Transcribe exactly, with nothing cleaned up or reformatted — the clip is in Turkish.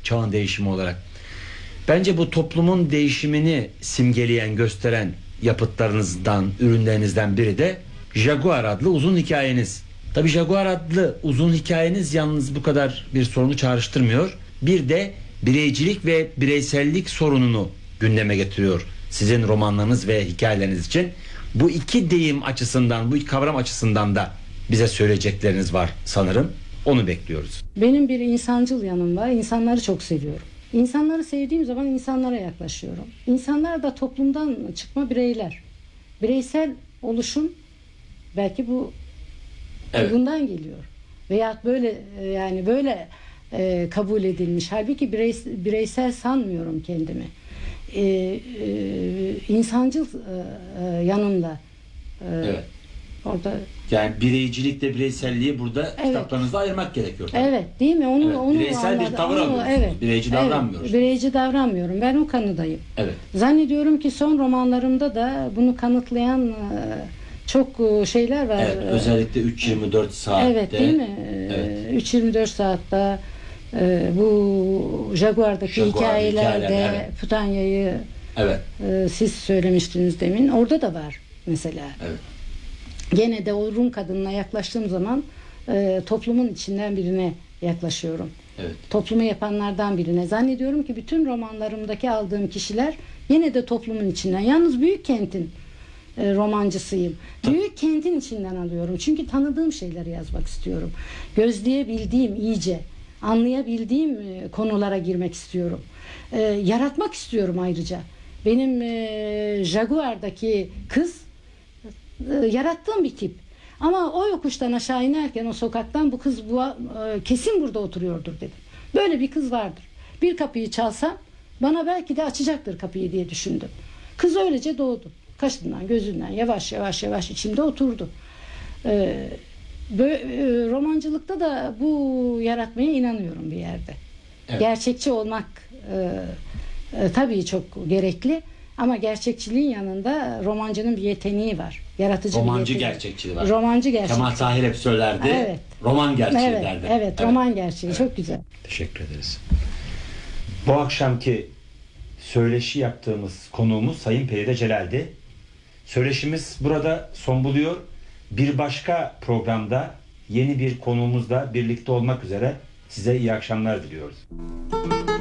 çağın değişimi olarak. Bence bu toplumun değişimini simgeleyen, gösteren yapıtlarınızdan, ürünlerinizden biri de Jaguar adlı uzun hikayeniz. Tabii Jaguar adlı uzun hikayeniz yalnız bu kadar bir sorunu çağrıştırmıyor. Bir de bireycilik ve bireysellik sorununu gündeme getiriyor sizin romanlarınız ve hikayeleriniz için. Bu iki deyim açısından, bu iki kavram açısından da bize söyleyecekleriniz var sanırım. Onu bekliyoruz. Benim bir insancıl yanım var. İnsanları çok seviyorum. İnsanları sevdiğim zaman insanlara yaklaşıyorum. İnsanlar da toplumdan çıkma bireyler. Bireysel oluşum belki bu evet. bundan geliyor. Veya böyle yani böyle e, kabul edilmiş. Halbuki birey, bireysel sanmıyorum kendimi. E, e, insancıl e, yanımda. E, evet. Orada yani bireycilikle bireyselliği burada evet. kitaplarınızda ayırmak gerekiyor. Tabii. Evet, değil mi? Onu evet. onu bireysel anladım. bir tavır onu, alıyorsunuz. Evet. Bireyci evet. davranmıyorsunuz. Bireyci davranmıyorum. Ben o kanıdayım. Evet. Zannediyorum ki son romanlarımda da bunu kanıtlayan çok şeyler var. Evet, özellikle üç yirmi dört saatte. Evet, değil mi? Evet. üç yirmi dört saatte bu Jaguar'daki Jaguar hikayelerde hikayeler, evet. Putanya'yı evet. siz söylemiştiniz demin. Orada da var mesela. Evet. Gene de o Rum kadınına yaklaştığım zaman e, toplumun içinden birine yaklaşıyorum. Evet. Toplumu yapanlardan birine. Zannediyorum ki bütün romanlarımdaki aldığım kişiler yine de toplumun içinden. Yalnız büyük kentin e, romancısıyım. Tabii. Büyük kentin içinden alıyorum. Çünkü tanıdığım şeyleri yazmak istiyorum. Gözleyebildiğim, iyice anlayabildiğim e, konulara girmek istiyorum. E, yaratmak istiyorum ayrıca. Benim e, Jaguar'daki kız yarattığım bir tip. Ama o yokuştan aşağı inerken o sokaktan bu kız bu, kesin burada oturuyordur dedim. Böyle bir kız vardır. Bir kapıyı çalsam bana belki de açacaktır kapıyı diye düşündüm. Kız öylece doğdu. Kaşından gözünden yavaş yavaş yavaş içimde oturdu. Ee, böyle, romancılıkta da bu yaratmaya inanıyorum bir yerde. Evet. Gerçekçi olmak e, e, tabii çok gerekli. Ama gerçekçiliğin yanında romancının bir yeteneği var. Yaratıcı romancı bir yeteneği. gerçekçiliği var. Romancı gerçekçiliği. Kemal Tahir hep söylerdi. Evet. Roman gerçeği evet, derdi. Evet, evet, roman gerçeği. Evet. Çok güzel. Teşekkür ederiz. Bu akşamki söyleşi yaptığımız konuğumuz Sayın Peride Celal'di. Söyleşimiz burada son buluyor. Bir başka programda yeni bir konuğumuzla birlikte olmak üzere size iyi akşamlar diliyoruz.